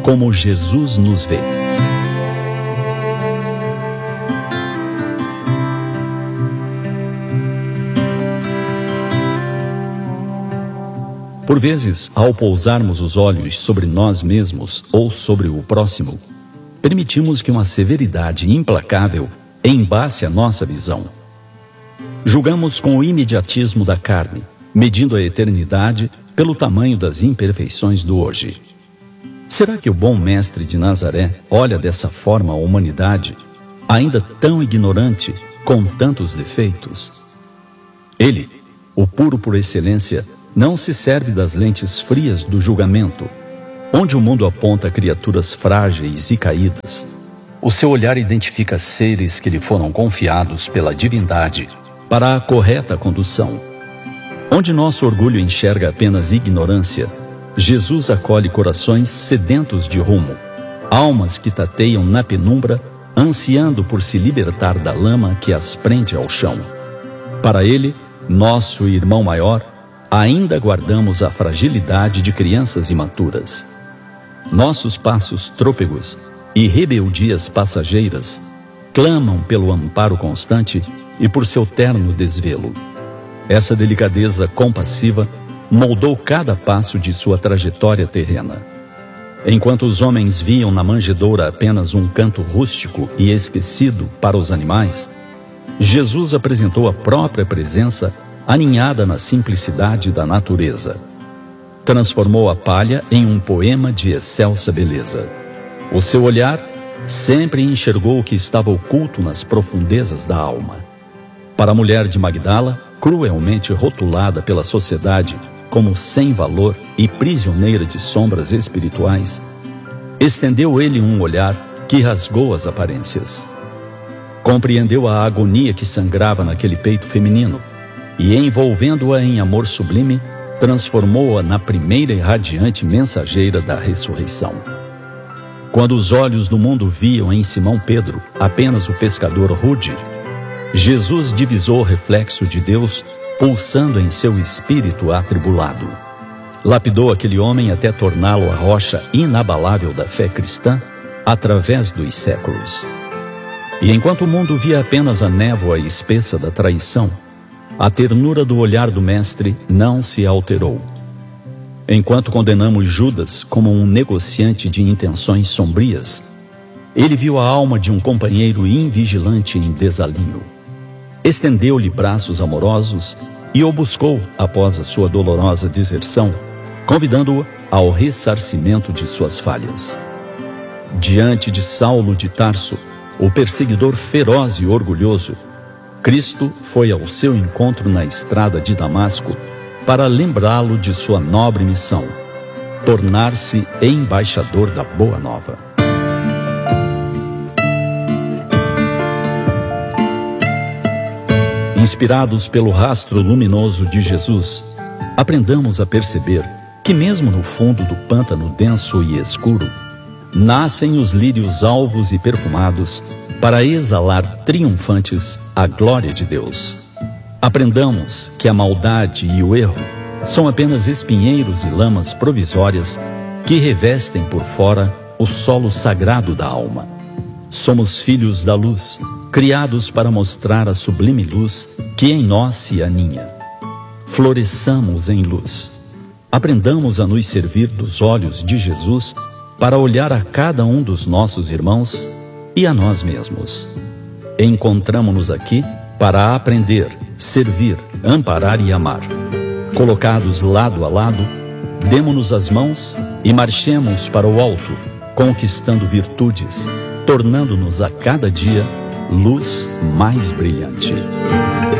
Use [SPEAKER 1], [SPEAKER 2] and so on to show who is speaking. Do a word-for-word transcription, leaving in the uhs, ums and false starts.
[SPEAKER 1] como Jesus nos vê. Por vezes, ao pousarmos os olhos sobre nós mesmos ou sobre o próximo, permitimos que uma severidade implacável embace a nossa visão. Julgamos com o imediatismo da carne, medindo a eternidade pelo tamanho das imperfeições do hoje. Será que o bom mestre de Nazaré olha dessa forma a humanidade, ainda tão ignorante, com tantos defeitos? Ele, o puro por excelência, não se serve das lentes frias do julgamento, onde o mundo aponta criaturas frágeis e caídas. O seu olhar identifica seres que lhe foram confiados pela divindade para a correta condução. Onde nosso orgulho enxerga apenas ignorância, Jesus acolhe corações sedentos de rumo, almas que tateiam na penumbra, ansiando por se libertar da lama que as prende ao chão. Para ele, nosso irmão maior, ainda guardamos a fragilidade de crianças imaturas. Nossos passos trôpegos e rebeldias passageiras clamam pelo amparo constante e por seu terno desvelo. Essa delicadeza compassiva moldou cada passo de sua trajetória terrena. Enquanto os homens viam na manjedoura apenas um canto rústico e esquecido para os animais, Jesus apresentou a própria presença aninhada na simplicidade da natureza. Transformou a palha em um poema de excelsa beleza. O seu olhar sempre enxergou o que estava oculto nas profundezas da alma. Para a mulher de Magdala, cruelmente rotulada pela sociedade como sem valor e prisioneira de sombras espirituais, estendeu ele um olhar que rasgou as aparências. Compreendeu a agonia que sangrava naquele peito feminino e, envolvendo-a em amor sublime, transformou-a na primeira e radiante mensageira da ressurreição. Quando os olhos do mundo viam em Simão Pedro apenas o pescador rude, Jesus divisou o reflexo de Deus pulsando em seu espírito atribulado. Lapidou aquele homem até torná-lo a rocha inabalável da fé cristã através dos séculos. E enquanto o mundo via apenas a névoa espessa da traição, a ternura do olhar do Mestre não se alterou. Enquanto condenamos Judas como um negociante de intenções sombrias, ele viu a alma de um companheiro invigilante em desalinho. Estendeu-lhe braços amorosos e o buscou após a sua dolorosa deserção, convidando-o ao ressarcimento de suas falhas. Diante de Saulo de Tarso, o perseguidor feroz e orgulhoso, Cristo foi ao seu encontro na estrada de Damasco para lembrá-lo de sua nobre missão, tornar-se embaixador da Boa Nova. Inspirados pelo rastro luminoso de Jesus, aprendamos a perceber que mesmo no fundo do pântano denso e escuro, nascem os lírios alvos e perfumados para exalar triunfantes a glória de Deus. Aprendamos que a maldade e o erro são apenas espinheiros e lamas provisórias que revestem por fora o solo sagrado da alma. Somos filhos da luz, criados para mostrar a sublime luz que em nós se aninha. Floresçamos em luz. Aprendamos a nos servir dos olhos de Jesus para olhar a cada um dos nossos irmãos e a nós mesmos. Encontramo-nos aqui para aprender, servir, amparar e amar. Colocados lado a lado, demo-nos as mãos e marchemos para o alto, conquistando virtudes, tornando-nos a cada dia luz mais brilhante.